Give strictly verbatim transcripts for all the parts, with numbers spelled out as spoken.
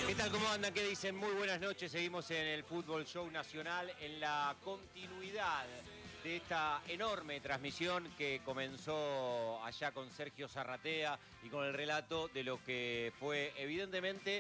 ¿Qué tal? ¿Cómo andan? ¿Qué dicen? Muy buenas noches. Seguimos en el Fútbol Show Nacional en la continuidad de esta enorme transmisión que comenzó allá con Sergio Zarratea y con el relato de lo que fue evidentemente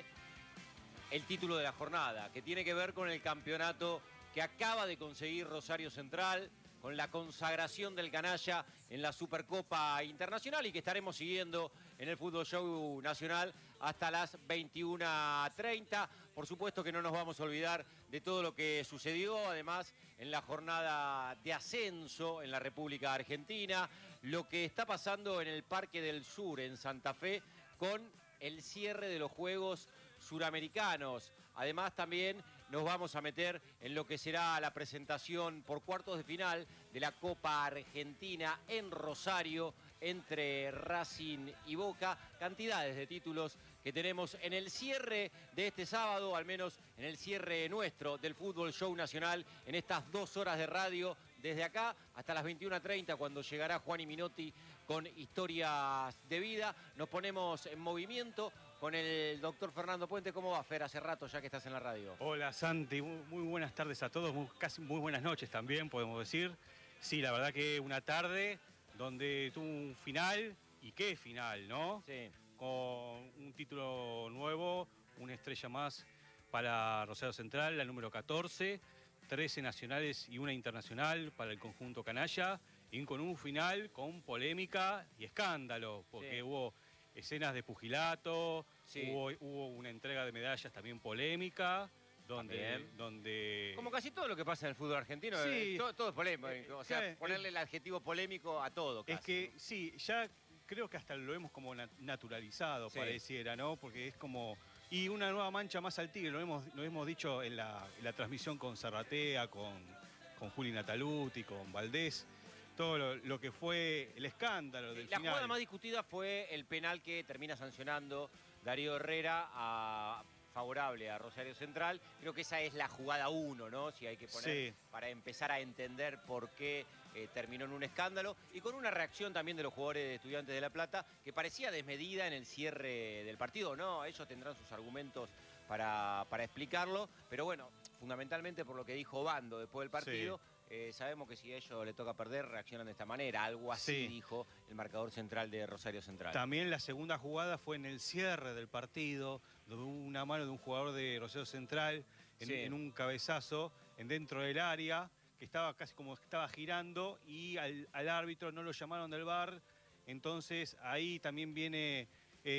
el título de la jornada, que tiene que ver con el campeonato que acaba de conseguir Rosario Central, con la consagración del canalla en la Supercopa Internacional y que estaremos siguiendo en el Fútbol Show Nacional hasta las veintiuna treinta. Por supuesto que no nos vamos a olvidar de todo lo que sucedió, además, en la jornada de ascenso en la República Argentina, lo que está pasando en el Parque del Sur, en Santa Fe, con el cierre de los Juegos Suramericanos. Además, también nos vamos a meter en lo que será la presentación por cuartos de final de la Copa Argentina en Rosario entre Racing y Boca. Cantidades de títulos que tenemos en el cierre de este sábado, al menos en el cierre nuestro del Fútbol Show Nacional, en estas dos horas de radio, desde acá hasta las veintiuna treinta, cuando llegará Juan y Minotti con Historias de Vida. Nos ponemos en movimiento con el doctor Fernando Puente. ¿Cómo va, Fer? Hace rato ya que estás en la radio. Hola, Santi. Muy buenas tardes a todos. Muy, casi muy buenas noches también, podemos decir. Sí, la verdad que una tarde donde tuvo un final, y qué final, ¿no? Sí. Con un título nuevo, una estrella más para Rosario Central, la número catorce, trece nacionales y una internacional para el conjunto canalla, y con un final con polémica y escándalo, porque sí, hubo escenas de pugilato, sí, hubo, hubo una entrega de medallas también polémica, donde, donde... Como casi todo lo que pasa en el fútbol argentino, sí, eh, todo, todo es polémico, eh, o sea, eh, ponerle el adjetivo polémico a todo casi. Es que sí, ya creo que hasta lo hemos como naturalizado, sí, pareciera, ¿no? Porque es como... Y una nueva mancha más al tigre, lo hemos, lo hemos dicho en la, en la transmisión con Zarratea, con, con Juli Nataluti, con Valdés, todo lo, lo que fue el escándalo del La final. jugada más discutida fue el penal que termina sancionando Darío Herrera a... favorable a Rosario Central. Creo que esa es la jugada uno, ¿no? Si hay que poner, sí, para empezar a entender por qué eh, terminó en un escándalo. Y con una reacción también de los jugadores de Estudiantes de La Plata, que parecía desmedida en el cierre del partido. No, ellos tendrán sus argumentos para, para explicarlo. Pero bueno, fundamentalmente por lo que dijo Bando después del partido, sí, eh, sabemos que si a ellos les toca perder, reaccionan de esta manera. Algo así, sí, dijo el marcador central de Rosario Central. También la segunda jugada fue en el cierre del partido, donde hubo una mano de un jugador de Rosario Central en, sí, en un cabezazo en dentro del área, que estaba casi como que estaba girando, y al, al árbitro no lo llamaron del V A R. Entonces ahí también viene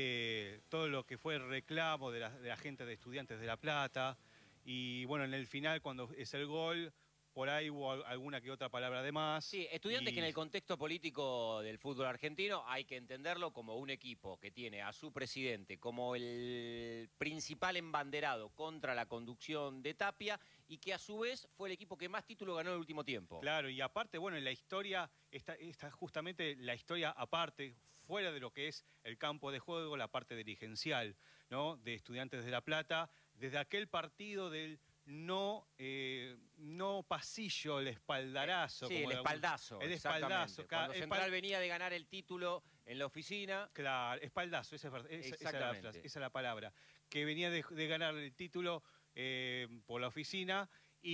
eh, todo lo que fue el reclamo de la, de la gente de Estudiantes de La Plata. Y bueno, en el final, cuando es el gol, por ahí hubo alguna que otra palabra de más. Sí, Estudiantes, y... que en el contexto político del fútbol argentino hay que entenderlo como un equipo que tiene a su presidente como el principal embanderado contra la conducción de Tapia, y que a su vez fue el equipo que más títulos ganó en el último tiempo. Claro, y aparte, bueno, en la historia, está, está justamente la historia aparte, fuera de lo que es el campo de juego, la parte dirigencial, ¿no?, de Estudiantes de La Plata, desde aquel partido del no, eh, no pasillo, el espaldarazo. Sí, como el espaldazo. Algún, el espaldazo. Cuando Central venía de ganar el título en la oficina. Claro, espaldazo, esa es, esa, esa, la, esa es la palabra. Que venía de, de ganar el título eh, por la oficina,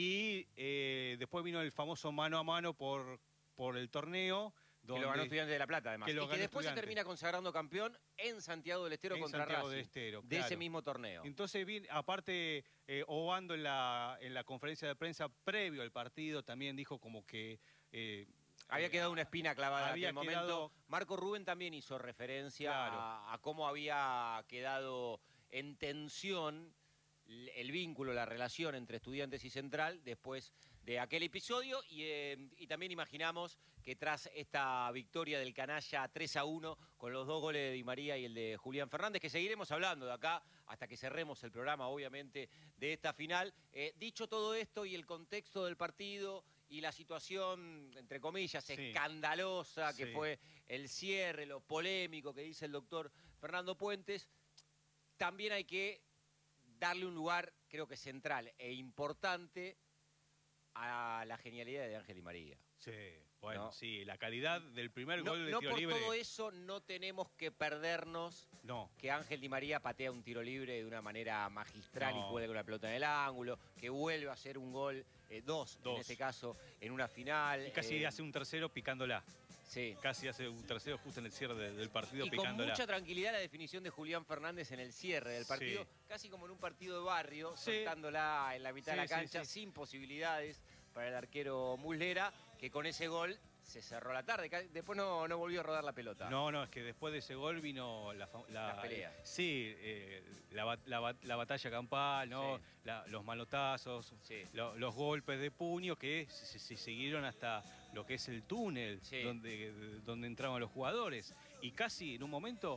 y eh, después vino el famoso mano a mano por, por el torneo. Donde, que lo ganó Estudiantes de La Plata, además. Que y que después se termina consagrando campeón en Santiago del Estero, en contra Santiago Racing, del Estero, de claro, ese mismo torneo. Entonces, bien, aparte, eh, Obando en la, en la conferencia de prensa previo al partido también dijo como que... Eh, había quedado una espina clavada en aquel quedado... momento. Marco Rubén también hizo referencia, claro, a, a cómo había quedado en tensión el vínculo, la relación entre Estudiantes y Central después de aquel episodio, y, eh, y también imaginamos que tras esta victoria del canalla tres a uno con los dos goles de Di María y el de Julián Fernández, que seguiremos hablando de acá hasta que cerremos el programa, obviamente, de esta final. Eh, dicho todo esto y el contexto del partido y la situación, entre comillas, sí, escandalosa que sí, fue el cierre, lo polémico que dice el doctor Fernando Puentes, también hay que darle un lugar, creo que central e importante, a la genialidad de Ángel Di María. Sí, bueno, ¿no? sí, la calidad del primer no, gol de no tiro por libre. todo eso no tenemos que perdernos No. que Ángel Di María patea un tiro libre de una manera magistral No. y juega con la pelota en el ángulo, que vuelve a hacer un gol, eh, dos, dos en este caso, en una final. Y casi eh, hace un tercero picándola. Sí. Casi hace un tercero justo en el cierre de, del partido y picándola. con mucha tranquilidad la definición de Julián Fernández en el cierre del partido, Sí. casi como en un partido de barrio, Sí. soltándola en la mitad Sí, de la sí, cancha, sí. sin posibilidades para el arquero Muslera, que con ese gol se cerró la tarde. Después no, no volvió a rodar la pelota. No, no, es que después de ese gol vino la, la, la pelea. Sí, eh, la, la, la batalla campal, ¿no? Sí. La, los manotazos, sí. lo, los golpes de puño que se, se siguieron hasta lo que es el túnel sí. donde, donde entraban los jugadores. Y casi en un momento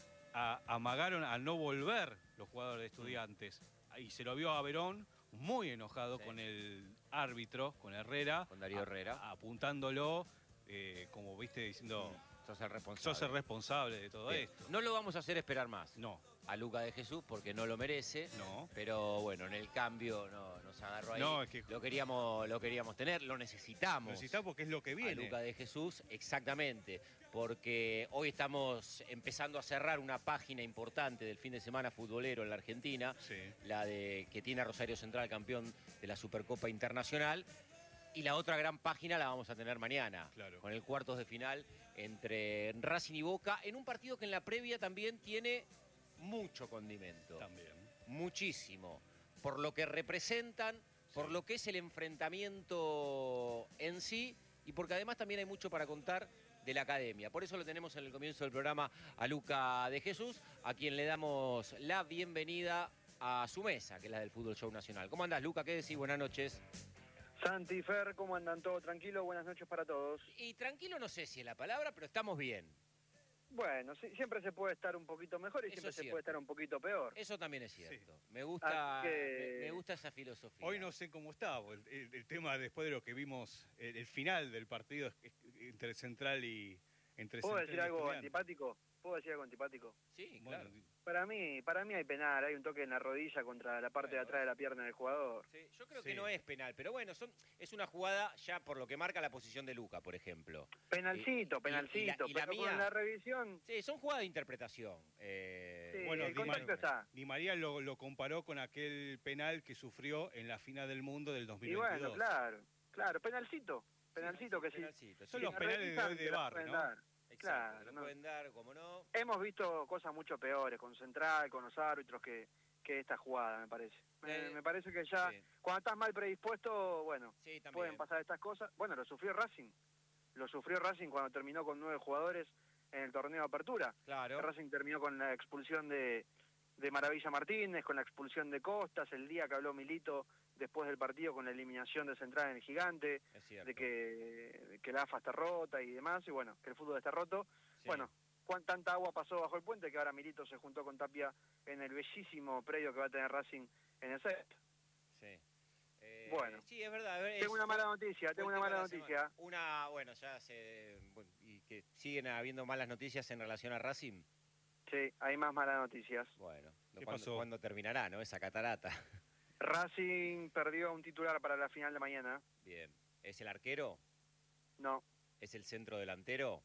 a, amagaron a no volver los jugadores de Estudiantes. Y se lo vio a Verón muy enojado sí. con el árbitro, con Herrera. Con Darío Herrera. A, apuntándolo, eh, como viste, diciendo... Mm, sos el responsable. Sos el responsable de todo Bien. esto. No lo vamos a hacer esperar más. No. A Luca de Jesús porque no lo merece. No. Pero bueno, en el cambio no, nos agarró ahí. No, es que... Lo queríamos, lo queríamos tener, lo necesitamos. Lo necesitamos porque es lo que viene. A Luca de Jesús, exactamente. Porque hoy estamos empezando a cerrar una página importante del fin de semana futbolero en la Argentina. Sí. La de que tiene a Rosario Central campeón de la Supercopa Internacional. Y la otra gran página la vamos a tener mañana. Claro. Con el cuartos de final entre Racing y Boca. En un partido que en la previa también tiene mucho condimento. También. Muchísimo. Por lo que representan, sí. por lo que es el enfrentamiento en sí y porque además también hay mucho para contar de la academia. Por eso lo tenemos en el comienzo del programa a Luca de Jesús, a quien le damos la bienvenida a su mesa, que es la del Fútbol Show Nacional. ¿Cómo andás, Luca? ¿Qué decís? Buenas noches. Santi, Fer, ¿cómo andan? ¿Todo tranquilo? Buenas noches para todos. Y tranquilo no sé si es la palabra, pero estamos bien. Bueno, sí, siempre se puede estar un poquito mejor y Eso siempre se cierto. puede estar un poquito peor. Eso también es cierto. Sí. Me gusta, que... me, me gusta esa filosofía. Hoy no sé cómo está el, el, el tema después de lo que vimos, el, el final del partido entre Central y entre ¿Puedo Central decir y algo Estudiantes. antipático? ¿Puedo decir algo antipático? Sí, Bueno, claro. Para mí, para mí hay penal, hay un toque en la rodilla contra la parte bueno, de atrás de la pierna del jugador. Sí, yo creo sí. que no es penal, pero bueno, son, es una jugada ya por lo que marca la posición de Luca, por ejemplo. Penalcito, Y- penalcito, y la- y la pero mía- con la revisión... Sí, son jugadas de interpretación. Eh, Sí, Bueno, el Di contacto María- está. Di María lo, lo comparó con aquel penal que sufrió en la final del mundo del dos mil Y veintidós. bueno, claro, claro, penalcito, penalcito que sí. penalcito, sí. Son los la penales de revisan, hoy de te la bar, pueden ¿no? dar. Exacto, claro, se lo no. pueden dar, como no. Hemos visto cosas mucho peores con Central, con los árbitros que, que esta jugada, me parece. Me, Eh, me parece que ya, sí. cuando estás mal predispuesto, bueno, Sí, también. pueden pasar estas cosas. Bueno, lo sufrió Racing. Lo sufrió Racing cuando terminó con nueve jugadores en el torneo de apertura. Claro. Racing terminó con la expulsión de, de Maravilla Martínez, con la expulsión de Costas, el día que habló Milito después del partido con la eliminación de Central en el Gigante, Es cierto. de que, de que la A F A está rota y demás, y bueno, que el fútbol está roto. Sí. Bueno, cuán tanta agua pasó bajo el puente que ahora Milito se juntó con Tapia en el bellísimo predio que va a tener Racing en el set. Sí. Eh, Bueno. Sí, es verdad. es- Tengo una mala noticia, fue tengo el una tema de mala la semana. noticia. Una, bueno, ya se... bueno, y que siguen habiendo malas noticias en relación a Racing. Sí, hay más malas noticias. Bueno, ¿Qué ¿cuándo, pasó? ¿cuándo terminará, no? Esa catarata. Racing perdió un titular para la final de mañana. Bien. ¿Es el arquero? No, ¿Es el centro delantero?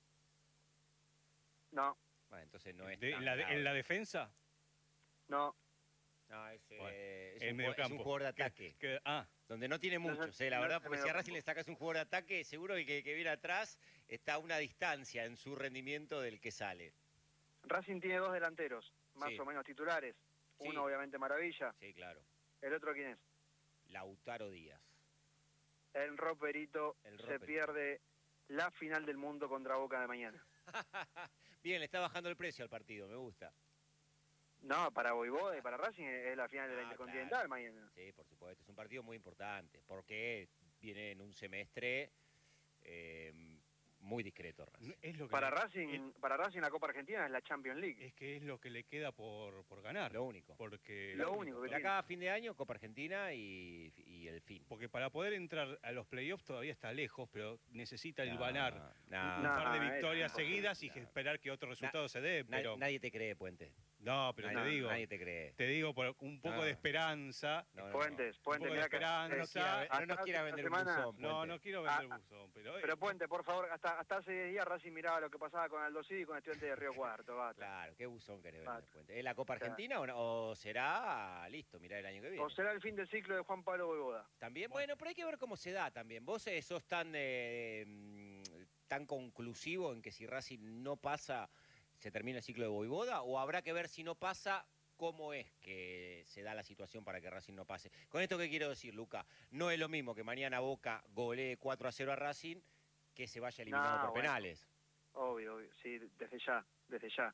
no, Bueno, entonces no es De- tan en, la, grave. ¿En la defensa? no. No, es, eh, Bueno, es, en un, medio ju- es un campo. jugador de Que- ataque. que- ah, Donde no tiene No, muchos, eh, la no verdad, es porque medio si a Racing campo. le sacas un jugador de ataque, seguro que, que, que viene atrás está a una distancia en su rendimiento del que sale. Racing tiene dos delanteros, más Sí. o menos titulares. Sí. Uno obviamente Maravilla. Sí, claro. ¿El otro quién es? Lautaro Díaz. El Roperito El se Roperito. pierde la final del mundo contra Boca de mañana. Bien, le está bajando el precio al partido, me gusta. No, para Voivoda y para Racing es la final de la Ah, Intercontinental claro. mañana. Sí, por supuesto, es un partido muy importante, porque viene en un semestre eh, muy discreto Racing. es lo que Para le- Racing, para Racing la Copa Argentina es la Champions League. es que es lo que le queda por, por ganar. Lo único. Porque, Lo único que De acá a fin de año, Copa Argentina y, y el fin. porque para poder entrar a los playoffs todavía está lejos, pero necesita No, ganar no, un No, par de es victorias imposible. seguidas y No. esperar que otro resultado se dé. Na- Pero Nadie te cree, Puente. No, pero nadie, te digo, nadie te cree. Te digo por un poco no. de esperanza. No, no, Puentes, no. Puentes, un poco de esperanza. No, no nos quiera vender un buzón, Puente. No, no quiero vender ah, buzón, pero... Pero Puente, por favor, hasta, hasta hace diez días Racing miraba lo que pasaba con Aldo Civi y con Estudiantes de Río Cuarto, basta. Claro, ¿qué buzón querés vender, Puente? ¿Es la Copa Argentina claro. o, no? o será, listo, mirá el año que viene? O será el fin del ciclo de Juan Pablo Voivoda. También, bueno, pero hay que ver cómo se da también. Vos eh, sos tan, eh, tan conclusivo en que si Racing no pasa, se termina el ciclo de Voivoda, o habrá que ver si no pasa... ¿Cómo es que se da la situación para que Racing no pase? Con esto, ¿qué quiero decir, Luca? No es lo mismo que mañana Boca golee cuatro a cero a Racing que se vaya eliminado no, por bueno, penales. Obvio, obvio, sí, desde ya, desde ya.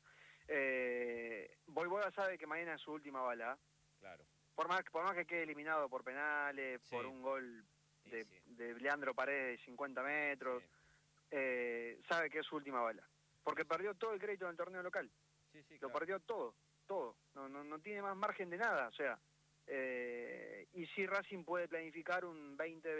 Eh, Voivoda sabe que mañana es su última bala. Claro. Por más, por más que quede eliminado por penales, sí. por un gol de, sí, sí. de Leandro Paredes de cincuenta metros, sí. eh, sabe que es su última bala. Porque perdió todo el crédito en el torneo local. Sí, sí, Lo claro. perdió todo. todo, no, no, no tiene más margen de nada, o sea, eh, y si Racing puede planificar un veinte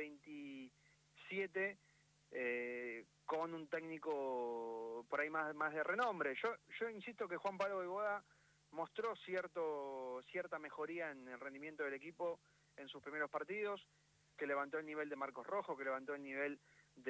veintisiete eh, con un técnico por ahí más, más de renombre. Yo, yo insisto que Juan Pablo Voivoda mostró cierto, cierta mejoría en el rendimiento del equipo en sus primeros partidos, que levantó el nivel de Marcos Rojo, que levantó el nivel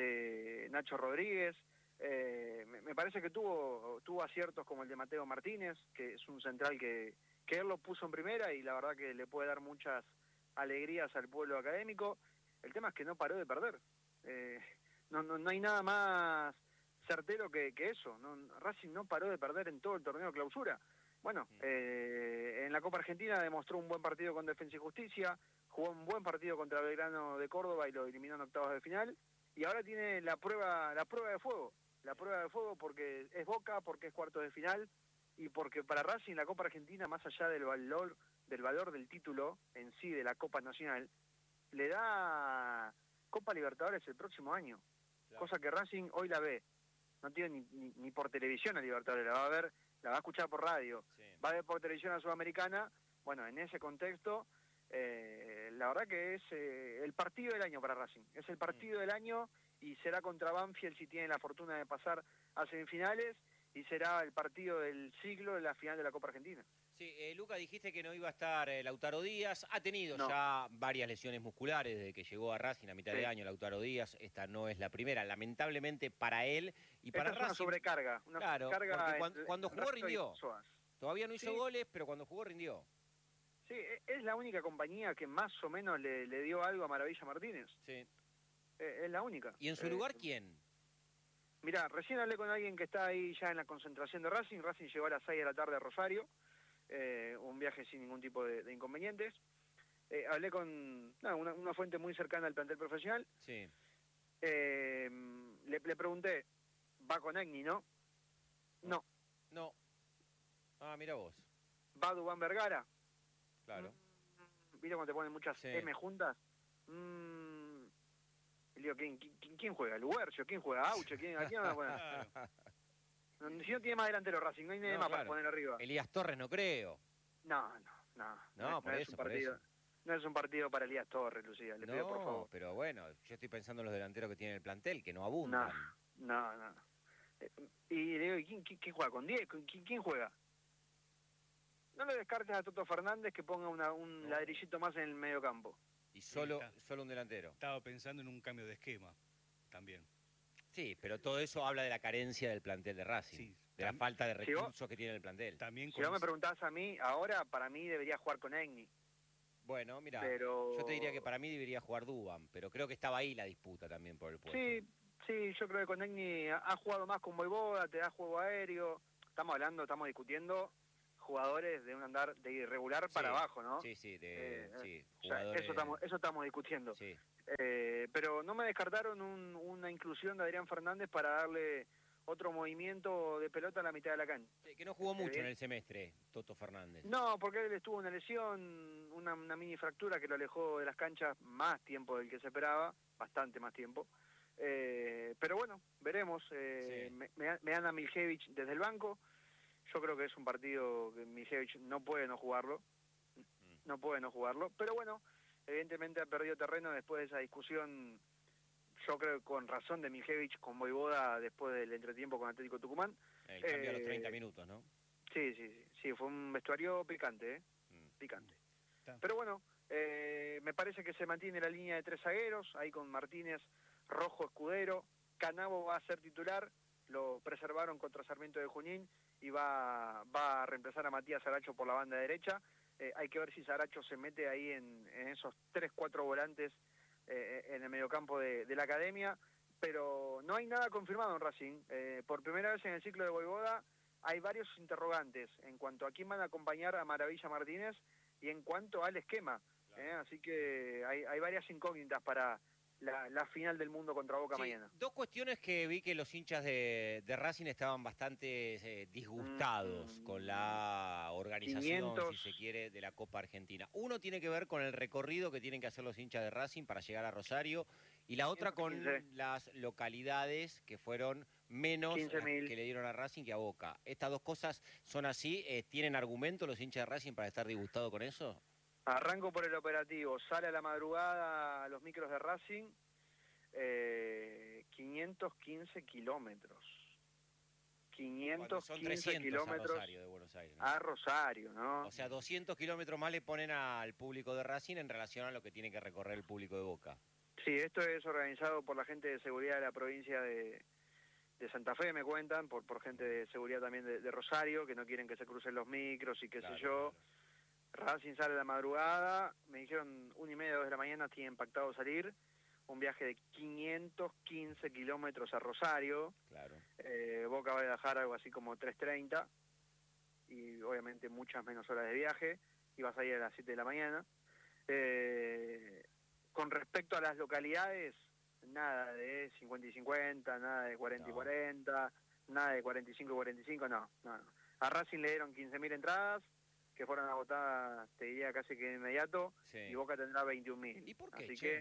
de Nacho Rodríguez. Eh, me, me parece que tuvo tuvo aciertos como el de Mateo Martínez, que es un central que, que él lo puso en primera y la verdad que le puede dar muchas alegrías al pueblo académico. El tema es que no paró de perder. Eh, no, no, no hay nada más certero que, que eso. No, Racing no paró de perder en todo el torneo clausura. Bueno, eh, en la Copa Argentina demostró un buen partido con Defensa y Justicia, jugó un buen partido contra Belgrano de Córdoba y lo eliminó en octavos de final, y ahora tiene la prueba, la prueba de fuego. La prueba de fuego porque es Boca, porque es cuartos de final y porque para Racing la Copa Argentina, más allá del valor del valor del título en sí de la Copa Nacional, le da Copa Libertadores el próximo año, claro. Cosa que Racing hoy la ve, no tiene ni, ni, ni por televisión a Libertadores, la va a ver, la va a escuchar por radio, sí. Va a ver por televisión a Sudamericana. Bueno, en ese contexto, eh, la verdad que es eh, el partido del año para Racing, es el partido mm. del año. Y será contra Banfield si tiene la fortuna de pasar a semifinales, y será el partido del siglo en la final de la Copa Argentina. Sí, eh, Luca, dijiste que no iba a estar eh, Lautaro Díaz, ha tenido no. ya varias lesiones musculares desde que llegó a Racing a mitad sí. de año Lautaro Díaz, esta no es la primera, lamentablemente para él y para Esta es Racing. Una sobrecarga, una claro, sobrecarga cuando, cuando jugó rindió, todavía no hizo sí. goles, pero cuando jugó rindió. Sí, es la única compañía que más o menos le, le dio algo a Maravilla Martínez. Sí. Es la única. ¿Y en su eh, lugar quién? Mirá, recién hablé con alguien que está ahí ya en la concentración de Racing. Racing llegó a las seis de la tarde a Rosario, eh, un viaje sin ningún tipo de, de inconvenientes. Eh, hablé con no, una, una fuente muy cercana al plantel profesional. Sí. Eh, le, le pregunté, ¿va con Egni, no? No. No. Ah, mira vos. ¿Va Dubán Vergara? Claro. Mm, ¿viste cuando te ponen muchas sí. M juntas? Mm, Digo, ¿quién, quién, ¿quién juega? ¿Luercio? ¿Quién juega? ¿Aucho? ¿Quién, ¿A quién van a poner? Si no tiene más delantero Racing, no hay nadie no, más claro. para poner arriba. Elías Torres no creo. No, no, no. No, no, por no eso, es un partido, por eso. No es un partido para Elías Torres, Lucía, le no, pido por favor. Pero bueno, yo estoy pensando en los delanteros que tiene el plantel, que no abundan. No, no, no. Y le digo, ¿quién, quién, quién juega? ¿Con diez? ¿Quién, ¿Quién juega? No le descartes a Toto Fernández que ponga una, un no. ladrillito más en el medio campo. Y solo, solo un delantero. Estaba pensando en un cambio de esquema también. Sí, pero todo eso habla de la carencia del plantel de Racing, sí, de la falta de recursos si vos, que tiene el plantel. También si vos me preguntás a mí, ahora para mí debería jugar con Egni. Bueno, mira, pero... yo te diría que para mí debería jugar Dubán, pero creo que estaba ahí la disputa también por el puesto. Sí, sí, yo creo que con Egni ha jugado más con Voivoda, te da juego aéreo. Estamos hablando, estamos discutiendo jugadores de un andar de irregular sí, para abajo, ¿no? Sí, sí, de, eh, sí jugadores... Eso estamos, eso estamos discutiendo. Sí. Eh, pero no me descartaron un, una inclusión de Adrián Fernández para darle otro movimiento de pelota a la mitad de la cancha. Sí, que no jugó mucho eh, en el semestre, Toto Fernández. No, porque él estuvo una lesión, una, una mini fractura que lo alejó de las canchas más tiempo del que se esperaba, bastante más tiempo. Eh, pero bueno, veremos. Eh, sí. me, me, me anda Miljevich desde el banco. Yo creo que es un partido que Miljevich no puede no jugarlo. No puede no jugarlo. Pero bueno, evidentemente ha perdido terreno después de esa discusión, yo creo con razón, de Miljevich con Voivoda después del entretiempo con Atlético Tucumán. El cambio eh, a los treinta minutos, ¿no? Sí, sí, sí, sí, fue un vestuario picante, ¿eh? Mm. Picante. Está. Pero bueno, eh, me parece que se mantiene la línea de tres zagueros, ahí con Martínez, Rojo, Escudero. Canavo va a ser titular, lo preservaron contra Sarmiento de Junín y va, va a reemplazar a Matías Saracho por la banda derecha. Eh, hay que ver si Saracho se mete ahí en, en esos tres, cuatro volantes eh, en el mediocampo de, de la academia, pero no hay nada confirmado en Racing. Eh, por primera vez en el ciclo de Voivoda hay varios interrogantes en cuanto a quién van a acompañar a Maravilla Martínez y en cuanto al esquema. Claro. Eh, así que hay, hay varias incógnitas para la, la final del mundo contra Boca sí, mañana. Dos cuestiones que vi que los hinchas de, de Racing estaban bastante eh, disgustados mm, con la organización, quinientos si se quiere, de la Copa Argentina. Uno tiene que ver con el recorrido que tienen que hacer los hinchas de Racing para llegar a Rosario y la otra con quince las localidades que fueron menos que le dieron a Racing que a Boca. ¿Estas dos cosas son así? Eh, ¿Tienen argumento los hinchas de Racing para estar disgustados con eso? Arranco por el operativo. Sale a la madrugada a los micros de Racing, eh, quinientos quince kilómetros. quinientos quince kilómetros a Rosario de Buenos Aires, ¿no? A Rosario, ¿no? O sea, doscientos kilómetros más le ponen al público de Racing en relación a lo que tiene que recorrer el público de Boca. Sí, esto es organizado por la gente de seguridad de la provincia de, de Santa Fe, me cuentan, por, por gente de seguridad también de, de Rosario, que no quieren que se crucen los micros y qué claro, sé yo. Claro. Racing sale a la madrugada, me dijeron una y media, dos de la mañana, tienen pactado salir. Un viaje de quinientos quince kilómetros a Rosario. Claro. Eh, Boca va a dejar algo así como tres treinta y obviamente muchas menos horas de viaje. Y vas a ir a las siete de la mañana. Eh, con respecto a las localidades, nada de cincuenta y cincuenta, nada de cuarenta no. y cuarenta, nada de cuarenta y cinco y cuarenta y cinco, no, no, no. A Racing le dieron quince mil entradas, que fueron agotadas, te diría casi que de inmediato, sí. Y Boca tendrá veintiún mil. ¿Y por qué? Así che? que,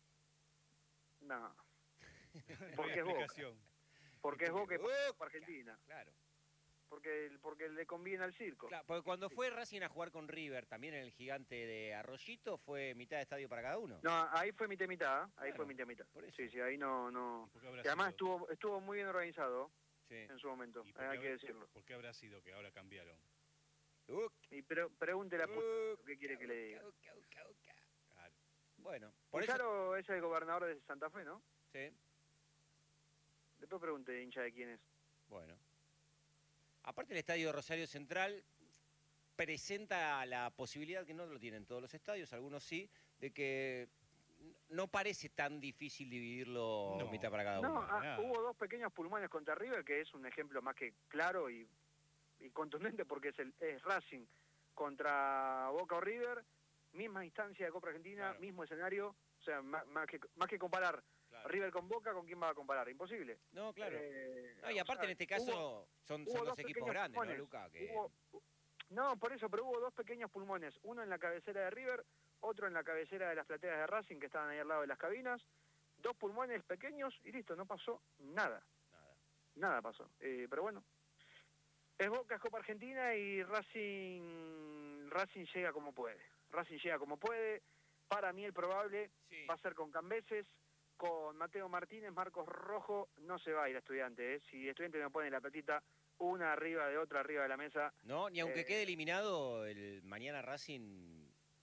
no. Porque es Boca. Porque es Boca y Boca Argentina. Claro. Porque, porque le conviene al circo. Claro, porque cuando fue Racing a jugar con River, también en el Gigante de Arroyito, ¿fue mitad de estadio para cada uno? No, ahí fue mitad mitad, ahí claro, fue mitad mitad. Sí, sí, ahí no... no. Y, y además sido? estuvo estuvo muy bien organizado, sí. En su momento, hay habrá, que decirlo. ¿Por qué habrá sido que ahora cambiaron? Uh, y pre pregúntele a Puzarro, ¿qué quiere uh, que le diga? Uh, uh, uh, uh. Claro. Bueno, por Puzarro eso... es el gobernador de Santa Fe, ¿no? Sí. Después pregunte, hincha, de quién es. Bueno. Aparte el estadio de Rosario Central presenta la posibilidad, que no lo tienen todos los estadios, algunos sí, de que no parece tan difícil dividirlo no. mitad para cada uno. No, ah, hubo dos pequeños pulmones contra River, que es un ejemplo más que claro y, y contundente, porque es, el, es Racing contra Boca o River, misma instancia de Copa Argentina, claro. Mismo escenario, o sea, más, más, que, más que comparar claro. River con Boca, ¿con quién va a comparar? Imposible. No, claro. Eh, no, y aparte o sea, en este caso hubo, son, son dos equipos grandes, pulmones. ¿No, Luca? Que... Hubo, no, por eso, pero hubo dos pequeños pulmones, uno en la cabecera de River, otro en la cabecera de las plateas de Racing, que estaban ahí al lado de las cabinas, dos pulmones pequeños y listo, no pasó nada. Nada, nada pasó. Eh, pero bueno, es Boca, es Copa Argentina y Racing, Racing llega como puede. Racing llega como puede. Para mí el probable sí. va a ser con Cambeses, con Mateo Martínez, Marcos Rojo, no se va a ir a Estudiante. ¿eh? Si Estudiante me pone la platita una arriba de otra, arriba de la mesa. No, ni aunque eh, quede eliminado el mañana Racing.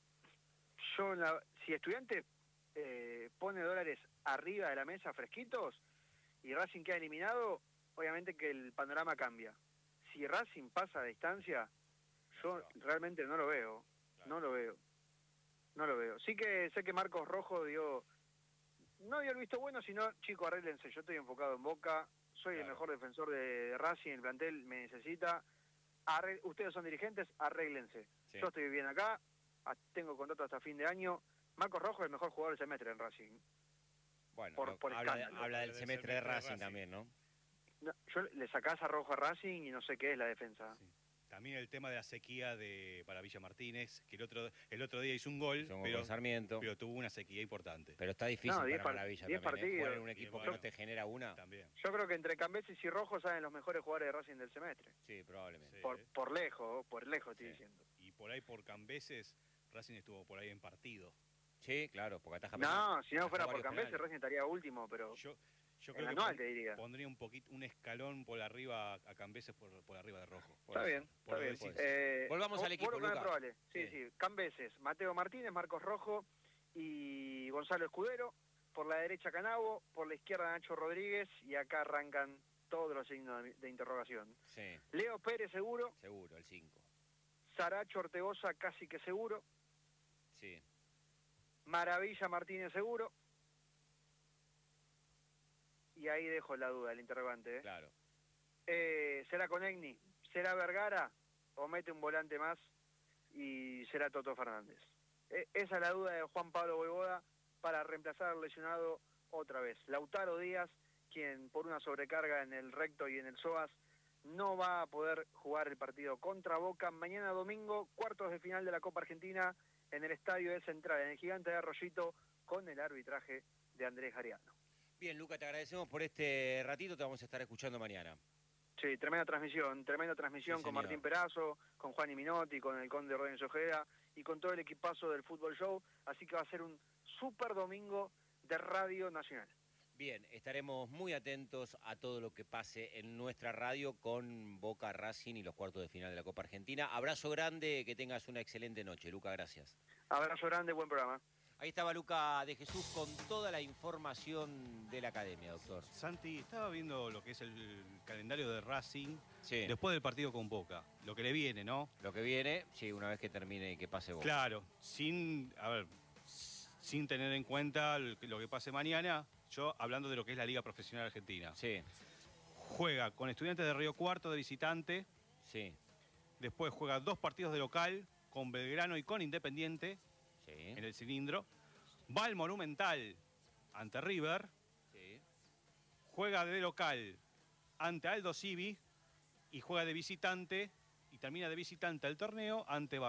Yo, la, si Estudiante eh, pone dólares arriba de la mesa fresquitos y Racing queda eliminado, obviamente que el panorama cambia. Si Racing pasa a distancia, yo no. realmente no lo veo, claro. no lo veo, no lo veo. Sí que sé que Marcos Rojo dio, no dio el visto bueno, sino, chicos, arréglense, yo estoy enfocado en Boca, soy claro. el mejor defensor de, de Racing, el plantel me necesita, Arre, ustedes son dirigentes, arréglense. Sí. Yo estoy bien acá, tengo contrato hasta fin de año. Marcos Rojo es el mejor jugador del semestre en Racing. Bueno, por, no, por habla, de, habla del semestre, semestre de Racing, Racing también, ¿no? no yo le sacás a Rojo a Racing y no sé qué es la defensa. Sí. También el tema de la sequía de para Villa Martínez, que el otro el otro día hizo un gol, hizo un pero, gol Sarmiento. pero tuvo una sequía importante. Pero está difícil no, para Maravilla también, partidos, ¿eh? Jugar en un equipo que no te genera una. También. Yo creo que entre Cambeses y Rojo salen los mejores jugadores de Racing del semestre. Sí, probablemente. Sí. Por, por lejos, por lejos estoy sí. diciendo. Y por ahí por Cambeses, Racing estuvo por ahí en partido. Sí, claro, porque ataja No, si no fuera por Cambeses, Racing estaría último, pero... Yo, Yo el creo anual, que te diría. Pondría un poquito, un escalón por arriba a Cambeses, por, por arriba de Rojo. Está bien, está bien. Eh, Volvamos al equipo, Luca. Luca. Sí, sí, sí. Cambeses, Mateo Martínez, Marcos Rojo y Gonzalo Escudero. Por la derecha Canavo, por la izquierda Nacho Rodríguez, y acá arrancan todos los signos de, de interrogación. Sí. Leo Pérez seguro. Seguro, el cinco. Saracho Ortegoza casi que seguro. Sí. Maravilla Martínez seguro. Y ahí dejo la duda, el interrogante. ¿eh? Claro. Eh, ¿Será Conegni? ¿Será Vergara? ¿O mete un volante más y será Toto Fernández? Eh, esa es la duda de Juan Pablo Voivoda para reemplazar al lesionado otra vez. Lautaro Díaz, quien por una sobrecarga en el recto y en el psoas no va a poder jugar el partido contra Boca mañana domingo, cuartos de final de la Copa Argentina en el Estadio de Central, en el Gigante de Arroyito, con el arbitraje de Andrés Ariano. Bien, Luca, te agradecemos por este ratito, te vamos a estar escuchando mañana. Sí, tremenda transmisión, tremenda transmisión Sí, con señor. Martín Perazo, con Juan Minotti, con el Conde Rodríguez Ojeda y con todo el equipazo del Fútbol Show, así que va a ser un súper domingo de Radio Nacional. Bien, estaremos muy atentos a todo lo que pase en nuestra radio con Boca, Racing y los cuartos de final de la Copa Argentina. Abrazo grande, que tengas una excelente noche. Luca, gracias. Abrazo grande, buen programa. Ahí estaba Luca de Jesús con toda la información de la academia, doctor. Santi, estaba viendo lo que es el calendario de Racing Sí. después del partido con Boca. Lo que le viene, ¿no? Lo que viene, sí, una vez que termine y que pase Boca. Claro, sin, a ver, sin tener en cuenta lo que pase mañana, yo hablando de lo que es la Liga Profesional Argentina. Sí, Juega con Estudiantes de Río Cuarto de visitante, sí, después juega dos partidos de local con Belgrano y con Independiente sí. en el cilindro, va al Monumental ante River, Sí. juega de local ante Aldo Civi y juega de visitante y termina de visitante el torneo ante Barcelona.